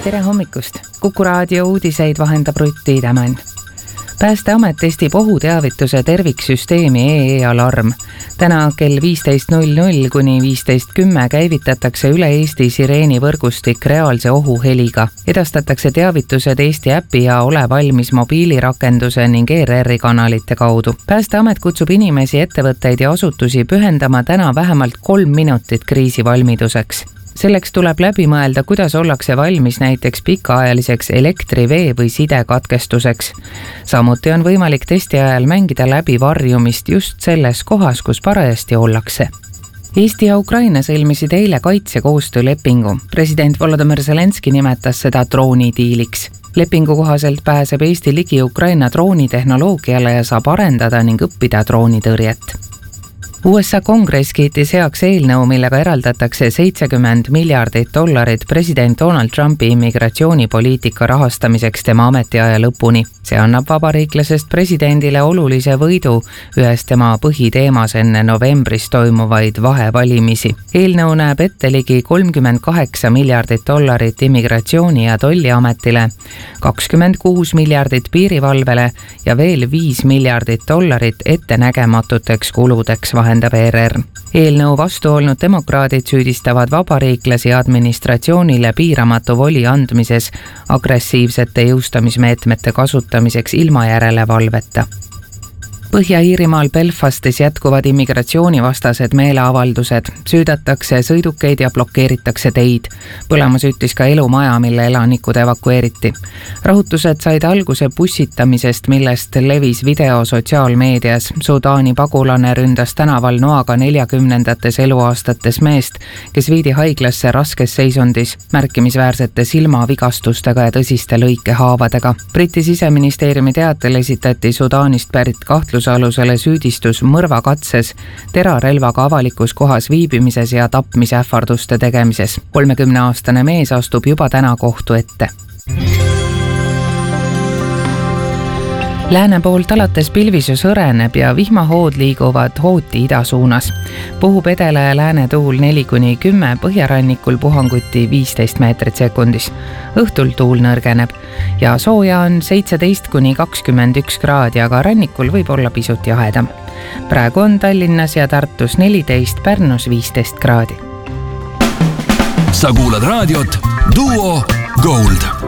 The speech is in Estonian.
Tere hommikust! Kuku raadio uudiseid vahendab Rutt Tiidemann. Päästeamet testib ohuteavituse terviksüsteemi EE-alarm. Täna kell 15.00 kuni 15.10 käivitatakse üle Eesti sireeni võrgustik reaalse ohuheliga. Edastatakse teavitused Eesti äpi ja Ole valmis mobiilirakenduse ning ERR-i kanalite kaudu. Päästeamet kutsub inimesi, ettevõtteid ja asutusi pühendama täna vähemalt 3 minutit kriisivalmiduseks. Selleks tuleb läbi mõelda, kuidas ollakse valmis näiteks pikaajaliseks elektri, vee või sidekatkestuseks. Samuti on võimalik testi ajal mängida läbi varjumist just selles kohas, kus parajasti ollakse. Eesti ja Ukraina sõlmisid eile kaitsekoostöölepingu. President Volodymyr Zelenski nimetas seda droonidiiliks. Lepingu kohaselt pääseb Eesti ligi Ukraina droonitehnoloogiale ja saab arendada ning õppida droonitõrjet. USA kongress kiitis heaks eelnõu, millega eraldatakse $70 miljardit president Donald Trumpi immigratsioonipoliitika rahastamiseks tema ametiaja lõpuni. See annab vabariiklasest presidendile olulise võidu ühes tema põhiteemas enne novembris toimuvaid vahevalimisi. Eelnõu näeb ette ligi $38 miljardit immigratsiooni- ja tolliametile, $26 miljardit piirivalvele ja veel $5 miljardit ettenägematuteks kuludeks vahendab ERR. Eelnõu vastu olnud demokraadid süüdistavad vabariiklasi administratsioonile piiramatu voli andmises agressiivsete jõustamismeetmete kasutamiseks ilma järelevalveta. Põhja-Iirimaal Belfastis jätkuvad immigratsioonivastased meeleavaldused, süüdatakse sõidukeid ja blokeeritakse teid. Põlema süütis ka elumaja, mille elanikud evakueeriti. Rahutused said alguse bussitamisest, millest levis video sotsiaalmeedias. Sudaani pagulane ründas tänaval noaga 40-ndates eluaastates meest, kes viidi haiglasse raskes seisundis, märkimisväärsete silmavigastustega ja tõsiste lõikehaavadega. Briti siseministeeriumi teatel esitati Sudaanist pärit alusele süüdistus mõrvakatses, terarelvaga avalikus kohas viibimises ja tapmise ähvarduste tegemises. 30-aastane mees astub juba täna kohtu ette. Lääne poolt alates pilvisus õreneb ja vihmahood liiguvad hooti ida suunas. Puhub edela ja lääne tuul 4-10, põhjarannikul puhanguti 15 meetrit sekundis. Õhtul tuul nõrgeneb ja sooja on 17-21 kraadi, aga rannikul võib olla pisut jahedam. Praegu on Tallinnas ja Tartus 14, Pärnus 15 kraadi. Sa kuulad raadiot Duo Gold.